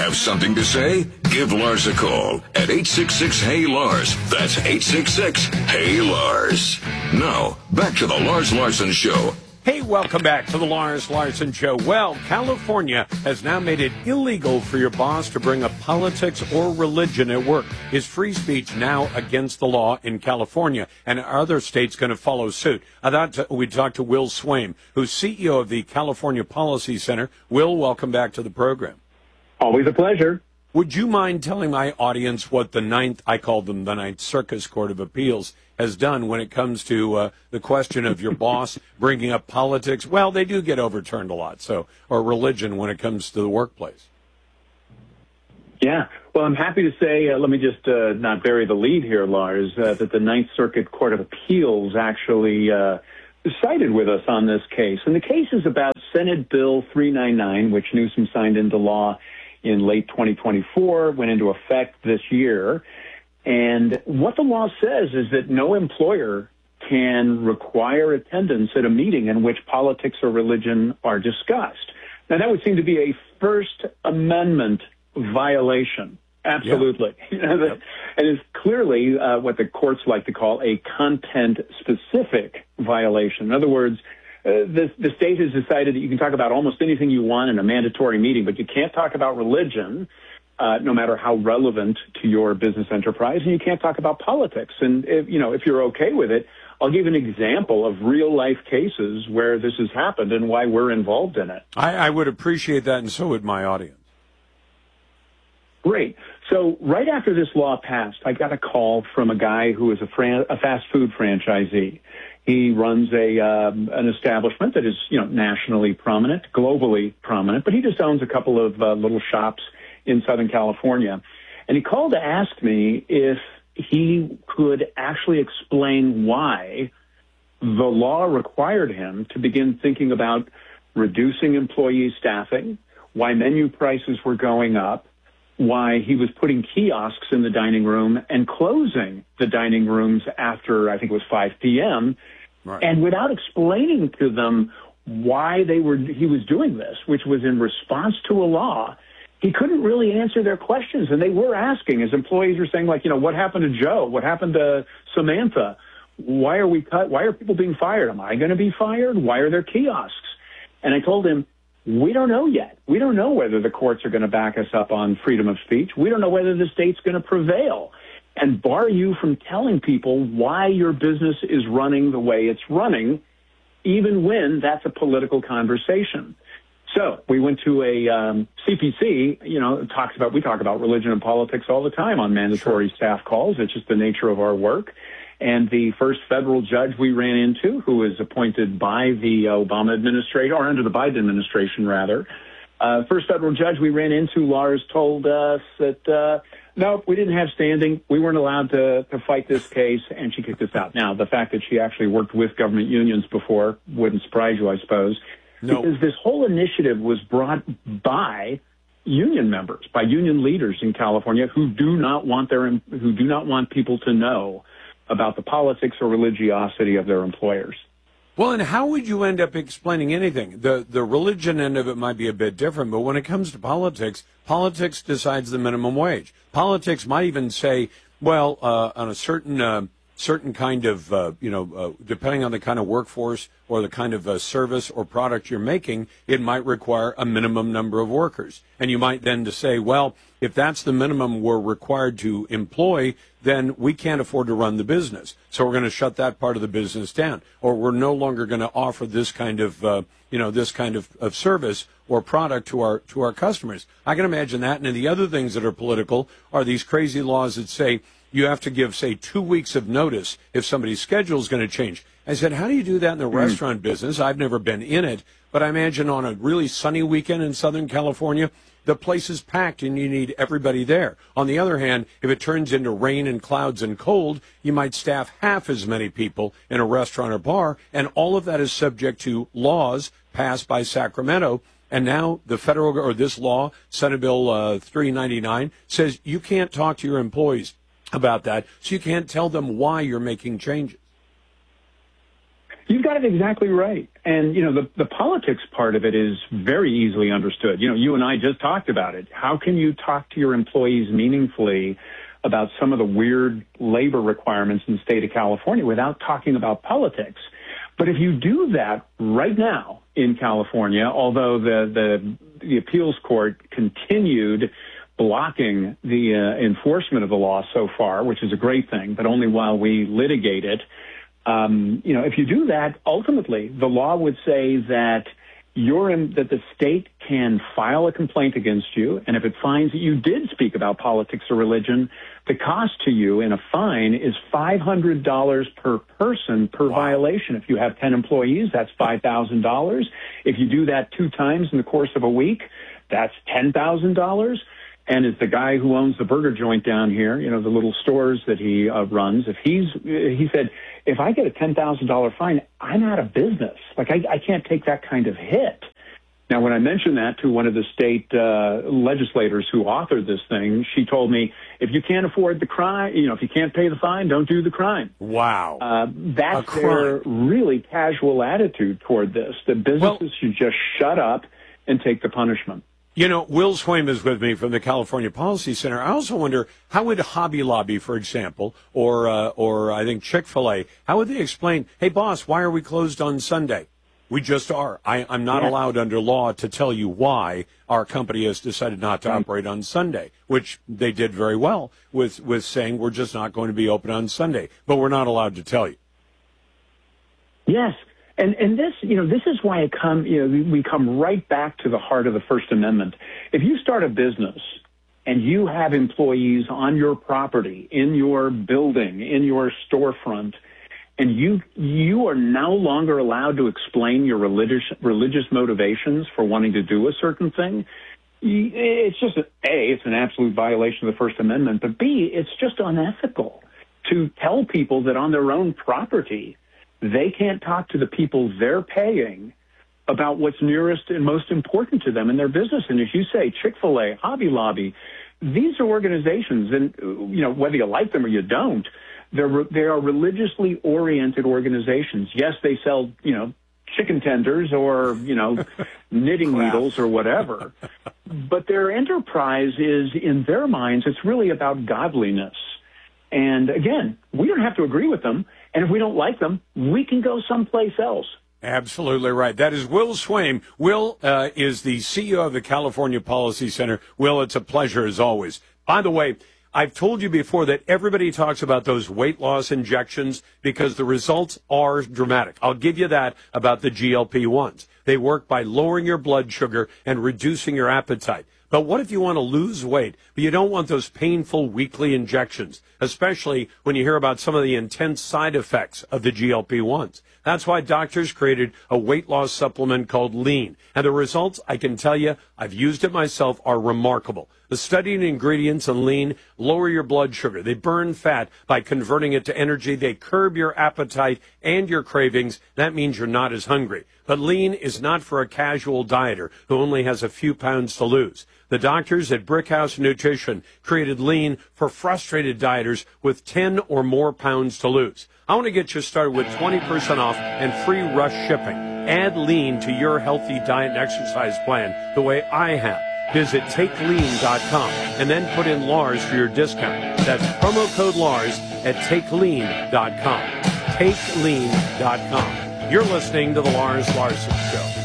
Have something to say? Give Lars a call at 866-HEY-LARS. That's 866-HEY-LARS. Now, back to the Lars Larson Show. Hey, welcome back to the Lars Larson Show. Well, California has now made it illegal for your boss to bring up politics or religion at work. Is free speech now against the law in California? And are other states going to follow suit? I thought we'd talk to Will Swaim, who's CEO of the California Policy Center. Will, welcome back to the program. Always a pleasure. Would you mind telling my audience what the Ninth, I call them the Ninth Circus Court of Appeals, has done when it comes to the question of your boss bringing up politics? Well, they do get overturned a lot, or religion when it comes to the workplace. Yeah. Well, I'm happy to say, let me just not bury the lead here, Lars, that the Ninth Circuit Court of Appeals actually sided with us on this case. And the case is about Senate Bill 399, which Newsom signed into law in late 2024, went into effect this year. And what the law says is that no employer can require attendance at a meeting in which politics or religion are discussed. Now, that would seem to be a First Amendment violation. Absolutely. Yep. And it's clearly what the courts like to call a content-specific violation. In other words, the state has decided that you can talk about almost anything you want in a mandatory meeting, but you can't talk about religion, no matter how relevant to your business enterprise, and you can't talk about politics. And if you're okay with it, I'll give an example of real-life cases where this has happened and why we're involved in it. I would appreciate that, and so would my audience. Great. So right after this law passed, I got a call from a guy who is a fast food franchisee. He runs an establishment that is, nationally prominent, globally prominent, but he just owns a couple of little shops in Southern California. And he called to ask me if he could actually explain why the law required him to begin thinking about reducing employee staffing, why menu prices were going up, why he was putting kiosks in the dining room and closing the dining rooms after, I think it was 5 p.m., right. And without explaining to them why he was doing this, which was in response to a law, he couldn't really answer their questions. And they were asking, his employees were saying, what happened to Joe? What happened to Samantha? Why are people being fired? Am I going to be fired? Why are there kiosks? And I told him, we don't know yet. We don't know whether the courts are going to back us up on freedom of speech. We don't know whether the state's going to prevail and bar you from telling people why your business is running the way it's running, even when that's a political conversation. So we went to a CPC, we talk about religion and politics all the time on mandatory staff calls. It's just the nature of our work. And the first federal judge we ran into, who was appointed by the Obama administration, or under the Biden administration, rather, first federal judge we ran into, Lars, told us that, no, we didn't have standing. We weren't allowed to fight this case, and she kicked us out. Now, the fact that she actually worked with government unions before wouldn't surprise you, I suppose. No. Because this whole initiative was brought by union members, by union leaders in California who do not want people to know about the politics or religiosity of their employers. Well, and how would you end up explaining anything? The religion end of it might be a bit different, but when it comes to politics decides the minimum wage. Politics might even say, well, on a certain kind of, depending on the kind of workforce or the kind of service or product you're making, it might require a minimum number of workers. And you might then to say, well, if that's the minimum we're required to employ, then we can't afford to run the business. So we're going to shut that part of the business down. Or we're no longer going to offer this kind of, of service or product to our customers. I can imagine that. And the other things that are political are these crazy laws that say you have to give, say, 2 weeks of notice if somebody's schedule is going to change. I said, how do you do that in the restaurant business? I've never been in it, but I imagine on a really sunny weekend in Southern California, the place is packed and you need everybody there. On the other hand, if it turns into rain and clouds and cold, you might staff half as many people in a restaurant or bar, and all of that is subject to laws passed by Sacramento. And now the federal, or this law, Senate Bill 399, says you can't talk to your employees about that, so you can't tell them why you're making changes. You've got it exactly right. And, the politics part of it is very easily understood. You and I just talked about it. How can you talk to your employees meaningfully about some of the weird labor requirements in the state of California without talking about politics? But if you do that right now in California, although the appeals court continued blocking the enforcement of the law so far, which is a great thing, but only while we litigate it. If you do that, ultimately, the law would say that that the state can file a complaint against you, and if it finds that you did speak about politics or religion, the cost to you in a fine is $500 per person per violation. If you have 10 employees, that's $5,000. If you do that 2 times in the course of a week, that's $10,000. And it's the guy who owns the burger joint down here, the little stores that he runs. He said, if I get a $10,000 fine, I'm out of business. Like, I can't take that kind of hit. Now, when I mentioned that to one of the state legislators who authored this thing, she told me, if you can't afford the crime, if you can't pay the fine, don't do the crime. Wow. That's their really casual attitude toward this. The businesses should just shut up and take the punishment. Will Swaim is with me from the California Policy Center. I also wonder, how would Hobby Lobby, for example, or I think Chick-fil-A, how would they explain, hey, boss, why are we closed on Sunday? We just are. I'm not allowed under law to tell you why our company has decided not to operate on Sunday, which they did very well with saying we're just not going to be open on Sunday, but we're not allowed to tell you. Yes. And this, this is why we come right back to the heart of the First Amendment. If you start a business and you have employees on your property, in your building, in your storefront, and you are no longer allowed to explain your religious motivations for wanting to do a certain thing, it's just, it's an absolute violation of the First Amendment, but B, it's just unethical to tell people that on their own property they can't talk to the people they're paying about what's nearest and most important to them in their business. And if you say Chick-fil-A, Hobby Lobby, these are organizations, and whether you like them or you don't, they are religiously oriented organizations. Yes, they sell chicken tenders or knitting needles or whatever, but their enterprise is, in their minds, it's really about godliness. And again, we don't have to agree with them. And if we don't like them, we can go someplace else. Absolutely right. That is Will Swaim. Will is the CEO of the California Policy Center. Will, it's a pleasure as always. By the way, I've told you before that everybody talks about those weight loss injections because the results are dramatic. I'll give you that about the GLP-1s. They work by lowering your blood sugar and reducing your appetite. But what if you want to lose weight, but you don't want those painful weekly injections, especially when you hear about some of the intense side effects of the GLP-1s? That's why doctors created a weight loss supplement called Lean. And the results, I can tell you, I've used it myself, are remarkable. The studied ingredients in Lean lower your blood sugar. They burn fat by converting it to energy. They curb your appetite and your cravings. That means you're not as hungry. But Lean is not for a casual dieter who only has a few pounds to lose. The doctors at Brickhouse Nutrition created Lean for frustrated dieters with 10 or more pounds to lose. I want to get you started with 20% off and free rush shipping. Add Lean to your healthy diet and exercise plan the way I have. Visit TakeLean.com and then put in Lars for your discount. That's promo code Lars at TakeLean.com. TakeLean.com. You're listening to The Lars Larson Show.